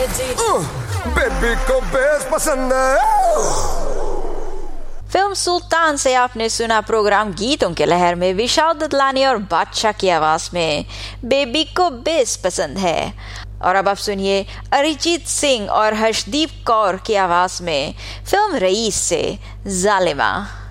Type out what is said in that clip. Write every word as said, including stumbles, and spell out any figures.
Baby को base पसंद है। फिल्म सुल्तान से आपने सुना प्रोग्राम गीतों के लहर में विशाल ददलानी और बादशाह की आवाज में बेबी को बेस पसंद है। और अब आप सुनिए अरिजीत सिंह और हर्षदीप कौर की आवाज में फिल्म रईस से जालिमा।